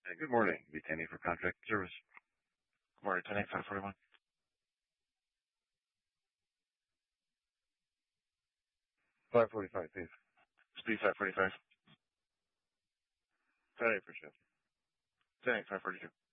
Good morning. Vitani for contract service. Good morning, 10-8-541. 545, please. Speed 545. 10-8 for shift. 10-8-542.